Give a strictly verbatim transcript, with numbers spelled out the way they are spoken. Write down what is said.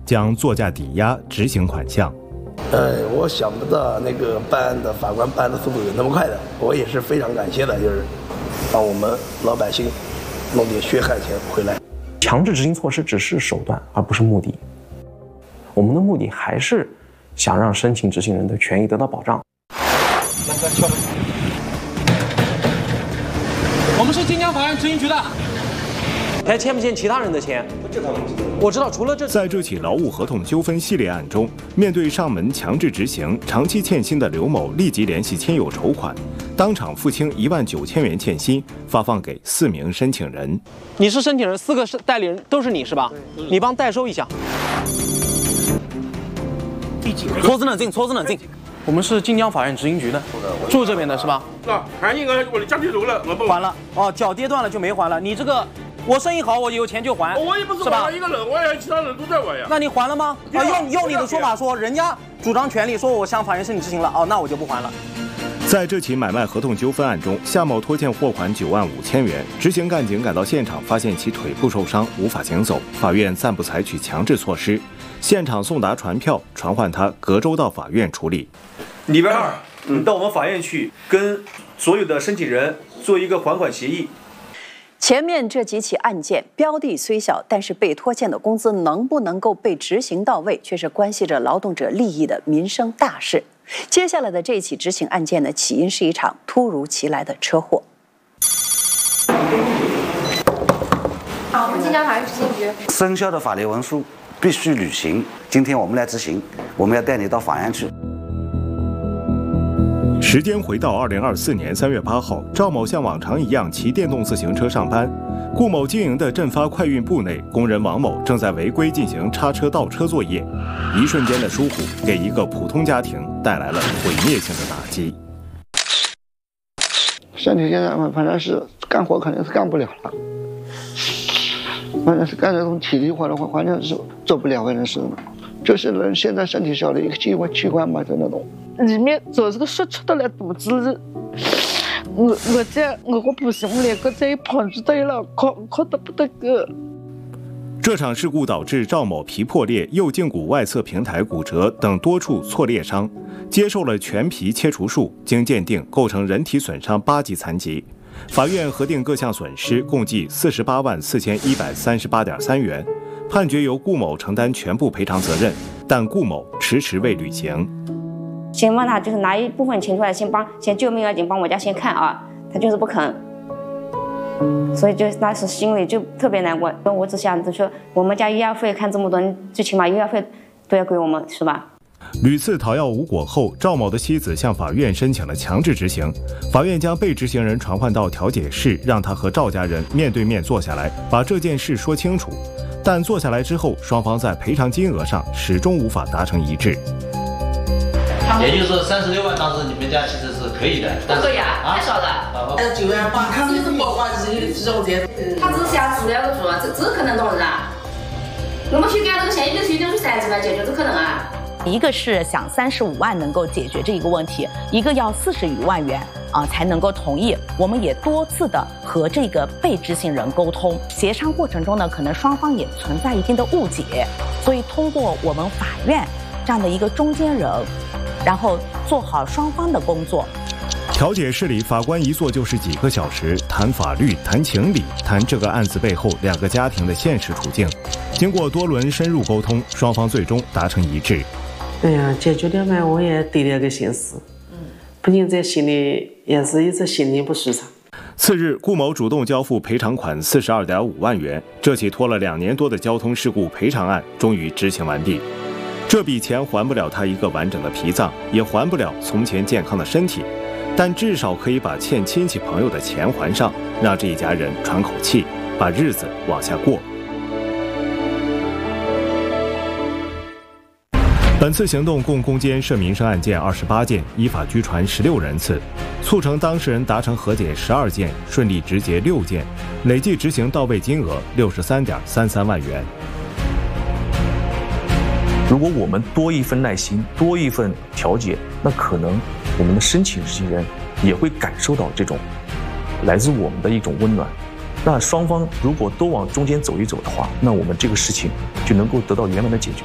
将作价抵押执行款项。 呃，我想不到那个办案的法官办的速度有那么快的，我也是非常感谢的，就是让我们老百姓弄点血汗钱回来。 强制执行措施只是手段，而不是目的。我们的目的还是想让申请执行人的权益得到保障。 我们是晋江法院执行局的。 还欠不欠其他人的钱？我知道，除了这， 在这起劳务合同纠纷系列案中，面对上门强制执行、长期欠薪的刘某，立即联系亲友筹款，当场付清一万九千元欠薪，发放给四名申请人。 你是申请人，四个是代理人，都是你是吧？你帮代收一下。搓子冷静，搓子冷静。我们是晋江法院执行局的，住这边的是吧？ 啊，还应该我的家庭楼了，我不还了。哦，脚跌断了就没还了。你这个。我生意好，我有钱就还。 我也不是还了一个人，我也其他人都在还呀。 那你还了吗？啊，用用你的说法说，人家主张权利，说我向法院申请执行了，哦，那我就不还了。 在这起买卖合同纠纷案中，夏某拖欠货款九万五千元，执行干警赶到现场，发现其腿部受伤，无法行走，法院暂不采取强制措施，现场送达传票，传唤他隔周到法院处理。 礼拜二，嗯，到我们法院去跟所有的申请人做一个还款协议。 前面这几起案件标的虽小，但是被拖欠的工资能不能够被执行到位，却是关系着劳动者利益的民生大事。接下来的这起执行案件呢，起因是一场突如其来的车祸。 好，我们晋江法院执行局。 生效的法律文书必须履行。今天我们来执行，我们要带你到法院去。 时间回到二零二四年三月八号，赵某像往常一样骑电动自行车上班。顾某经营的振发快运部内，工人王某正在违规进行叉车倒车作业，一瞬间的疏忽，给一个普通家庭带来了毁灭性的打击。 身体现在反正是干活肯定是干不了了，反正是干这种体力活的话，反正是做不了，反正是。就是人现在身体小的一个器官器官嘛，就那种里面就是个说出得来肚子里，我我在我我不行，我两个在一旁就对了，哭哭得不得个。 这场事故导致赵某皮破裂、右胫骨外侧平台骨折等多处挫裂伤，接受了全皮切除术，经鉴定构成人体损伤八级残疾。法院核定各项损失共计四十八万四千一百三十八点三元。判决由顾某承担全部赔偿责任，但顾某迟迟未履行。 先问他，就是拿一部分钱出来，先帮先救命要紧，帮我家先看啊，他就是不肯，所以就当时心里就特别难过。我只想着说，我们家医药费看这么多，最起码医药费都要归我们，是吧？ 屡次讨要无果后，赵某的妻子向法院申请了强制执行。法院将被执行人传唤到调解室，让他和赵家人面对面坐下来，把这件事说清楚。但坐下来之后，双方在赔偿金额上始终无法达成一致。 也就是说，三十六万当时你们家其实是可以的， 不可以啊，太少了。 呃，九万八，他这是保管这这种钱。 他只是想做了个做，这这可能懂啊？我们去干这个钱，一个去就是三十万解决，这可能啊？ 一个是想三十五万能够解决这一个问题，一个要四十余万元啊才能够同意。我们也多次的和这个被执行人沟通，协商过程中呢，可能双方也存在一定的误解，所以通过我们法院这样的一个中间人，然后做好双方的工作。 调解室里，法官一坐就是几个小时，谈法律，谈情理，谈这个案子背后两个家庭的现实处境。经过多轮深入沟通，双方最终达成一致。 哎呀，解决了嘛，我也得了个心思，嗯，不仅在心里，也是一直心里不舒畅。 次日，顾某主动交付赔偿款四十二点五万元，这起拖了两年多的交通事故赔偿案终于执行完毕。这笔钱还不了他一个完整的脾脏，也还不了从前健康的身体，但至少可以把欠亲戚朋友的钱还上，让这一家人喘口气，把日子往下过。本次行动共攻坚涉民生案件二十八件，依法拘传十六人次，促成当事人达成和解十二件，顺利执结六件，累计执行到位金额六十三点三三万元。 如果我们多一份耐心，多一份调解，那可能我们的申请执行人也会感受到这种来自我们的一种温暖。那双方如果都往中间走一走的话，那我们这个事情就能够得到圆满的解决。